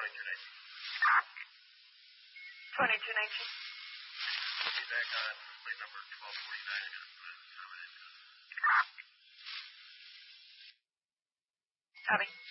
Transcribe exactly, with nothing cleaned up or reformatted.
twenty-two nineteen. twenty-two nineteen. Be back on plate number twelve forty-nine. I'm going to put it in the comment. Copy.